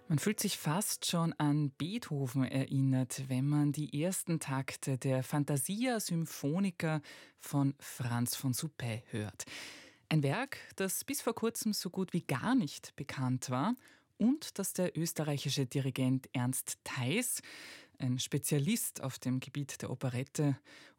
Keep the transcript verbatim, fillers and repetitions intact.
Man fühlt sich fast schon an Beethoven erinnert, wenn man die ersten Takte der Fantasia Symphonica von Franz von Suppé hört. Ein Werk, das bis vor kurzem so gut wie gar nicht bekannt war und das der österreichische Dirigent Ernst Theis, ein Spezialist auf dem Gebiet der Operette